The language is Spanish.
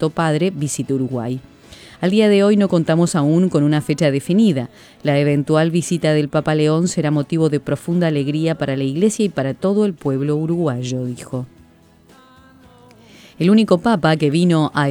Santo Padre visite Uruguay. Al día de hoy no contamos aún con una fecha definida. La eventual visita del Papa León será motivo de profunda alegría para la Iglesia y para todo el pueblo uruguayo, dijo. El único papa que vino a